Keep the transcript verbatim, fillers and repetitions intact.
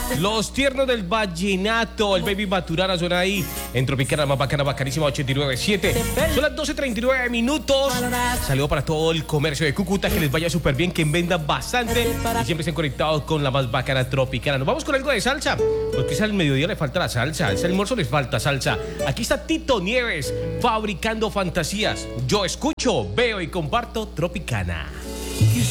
Los tiernos del vallenato, el Baby Maturana suena ahí en Tropicana, más bacana, bacanísima, ochenta y nueve punto siete. Son las doce treinta y nueve minutos. Saludo para todo el comercio de Cúcuta, que les vaya súper bien, que vendan bastante y siempre estén conectados con la más bacana Tropicana. Nos vamos con algo de salsa, porque es al mediodía le falta la salsa, al almuerzo les falta salsa. Aquí está Tito Nieves, fabricando fantasías. Yo escucho, veo y comparto Tropicana.